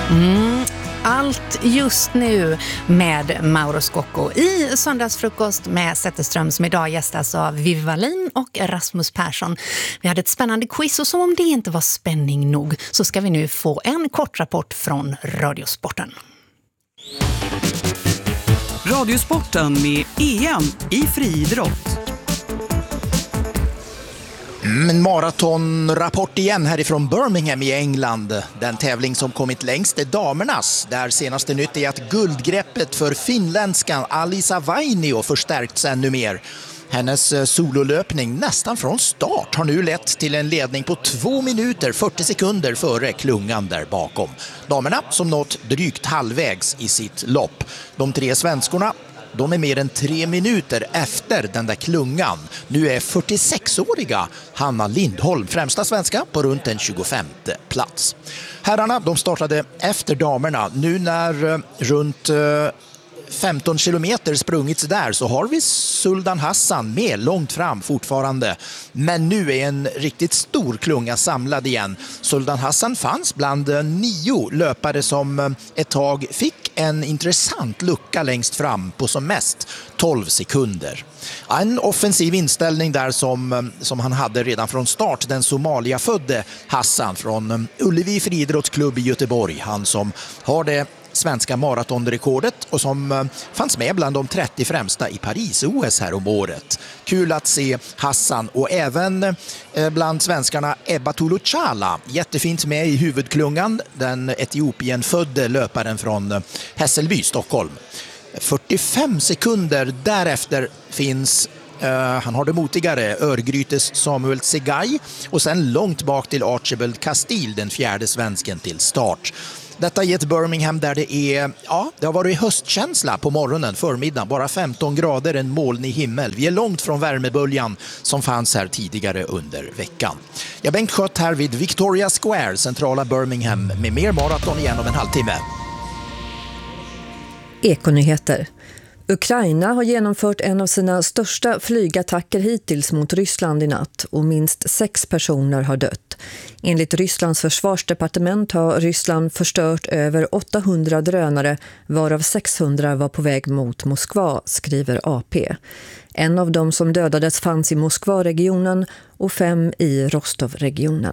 Allt just nu med Mauro Scocco i Söndagsfrukost med Zetterström som idag gästas av Vivi Wallin och Rasmus Persson. Vi hade ett spännande quiz och som om det inte var spänning nog så ska vi nu få en kort rapport från Radiosporten. Radiosporten med EM i friidrott. En maratonrapport igen härifrån Birmingham i England. Den tävling som kommit längst är damernas. Där senaste nytt är att guldgreppet för finländskan Alisa Vainio förstärkts ännu mer. Hennes sololöpning nästan från start har nu lett till en ledning på 2 minuter 40 sekunder före klungan där bakom. Damerna som nått drygt halvvägs i sitt lopp. De 3 svenskorna, de är mer än 3 minuter efter den där klungan. Nu är 46-åriga Hanna Lindholm främsta svenska på runt den 25:e plats. Herrarna, de startade efter damerna. Nu när runt 15 kilometer sprungits där så har vi Sultan Hassan med långt fram fortfarande. Men nu är en riktigt stor klunga samlad igen. Sultan Hassan fanns bland 9 löpare som ett tag fick en intressant lucka längst fram på som mest 12 sekunder. En offensiv inställning där som han hade redan från start, den Somalia-födde Hassan från Ullevi friidrottsklubb i Göteborg. Han som har det svenska maratonrekordet och som fanns med bland de 30 främsta i Paris-OS här om året. Kul att se Hassan och även bland svenskarna Ebba Tuluchala. Jättefint med i huvudklungan, den Etiopien-födde löparen från Hässelby, Stockholm. 45 sekunder därefter finns han har det motigare Örgrytes Samuel Segay och sen långt bak till Archibald Castile, den 4:e svensken till start. Detta i ett Birmingham där det har varit höstkänsla på morgonen, förmiddagen, bara 15 grader, en molnig himmel. Vi är långt från värmeböljan som fanns här tidigare under veckan. Jag Bengt Schött här vid Victoria Square, centrala Birmingham, med mer maraton igen om en halvtimme. Ekonyheter. Ukraina har genomfört en av sina största flygattacker hittills mot Ryssland i natt och minst 6 personer har dött. Enligt Rysslands försvarsdepartement har Ryssland förstört över 800 drönare varav 600 var på väg mot Moskva, skriver AP. En av dem som dödades fanns i Moskva-regionen och 5 i Rostov-regionen.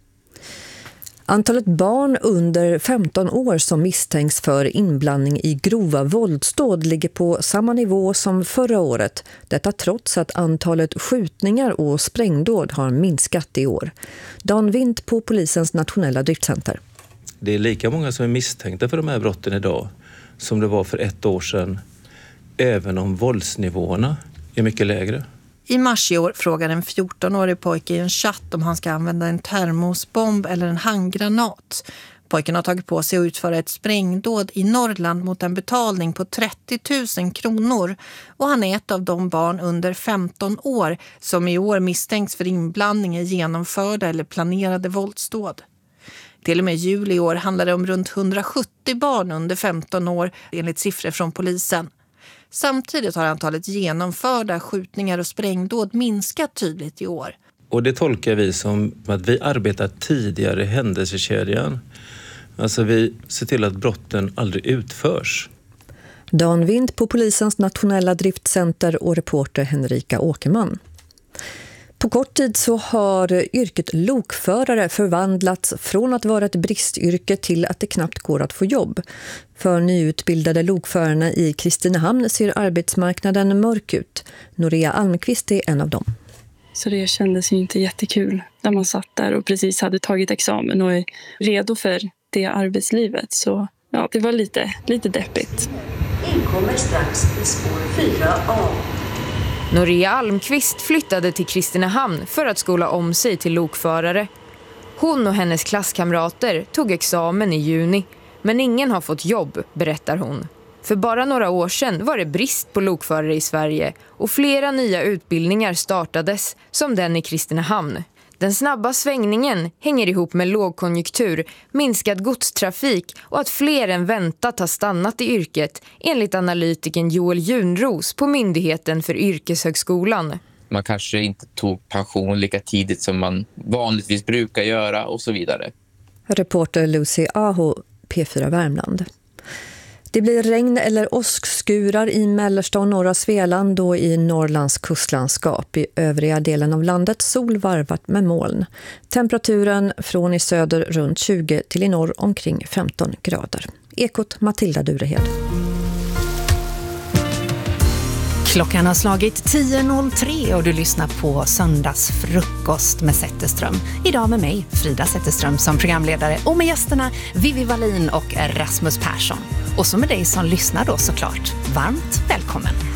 Antalet barn under 15 år som misstänks för inblandning i grova våldsdåd ligger på samma nivå som förra året. Detta trots att antalet skjutningar och sprängdåd har minskat i år. Dan Wind på polisens nationella driftcenter. Det är lika många som är misstänkta för de här brotten idag som det var för 1 år sedan, även om våldsnivåerna är mycket lägre. I mars i år frågar en 14-årig pojke i en chatt om han ska använda en termosbomb eller en handgranat. Pojken har tagit på sig att utföra ett sprängdåd i Norrland mot en betalning på 30 000 kronor. Och han är ett av de barn under 15 år som i år misstänks för inblandning i genomförda eller planerade våldsdåd. Till och med juli i år handlar det om runt 170 barn under 15 år enligt siffror från polisen. Samtidigt har antalet genomförda skjutningar och sprängdåd minskat tydligt i år. Och det tolkar vi som att vi arbetar tidigare i händelsekedjan. Alltså vi ser till att brotten aldrig utförs. Dan Wind på polisens nationella driftcenter och reporter Henrika Åkerman. På kort tid så har yrket lokförare förvandlats från att vara ett bristyrke till att det knappt går att få jobb. För nyutbildade lokförarna i Kristinehamn ser arbetsmarknaden mörk ut. Noria Almqvist är en av dem. Så det kändes ju inte jättekul när man satt där och precis hade tagit examen och är redo för det arbetslivet. Så ja, det var lite deppigt. Inkommer strax i spår 4A. Noria Almqvist flyttade till Kristinehamn för att skola om sig till lokförare. Hon och hennes klasskamrater tog examen i juni, men ingen har fått jobb, berättar hon. För bara några år sedan var det brist på lokförare i Sverige och flera nya utbildningar startades, som den i Kristinehamn. Den snabba svängningen hänger ihop med lågkonjunktur, minskad godstrafik och att fler än väntat har stannat i yrket, enligt analytiken Joel Junros på Myndigheten för yrkeshögskolan. Man kanske inte tog pension lika tidigt som man vanligtvis brukar göra och så vidare. Reporter Lucy Aho P4 Värmland. Det blir regn eller åskskurar i mellersta och norra Svealand och i Norrlands kustlandskap. I övriga delen av landet sol varvat med moln. Temperaturen från i söder runt 20 till i norr omkring 15 grader. Ekot Matilda Durehed. Klockan har slagit 10.03 och du lyssnar på Söndagsfrukost med Zetterström. Idag med mig, Frida Zetterström, som programledare och med gästerna Vivi Wallin och Rasmus Persson. Och så med dig som lyssnar då såklart. Varmt välkommen!